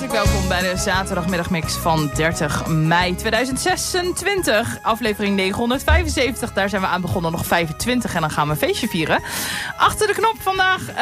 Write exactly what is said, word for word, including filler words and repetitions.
hartelijk welkom bij de zaterdagmiddagmix van dertig mei tweeduizend zesentwintig. Aflevering negenhonderdvijfenzeventig, daar zijn we aan begonnen, nog vijfentwintig en dan gaan we een feestje vieren. Achter de knop vandaag